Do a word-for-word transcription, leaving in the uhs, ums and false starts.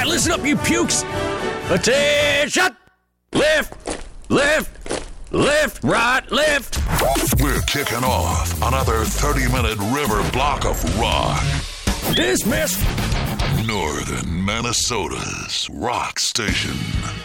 right, listen up, you pukes. Attention! Left, left, left, right, left. We're kicking off another thirty-minute river block of rock. Dismiss. Northern Minnesota's rock station.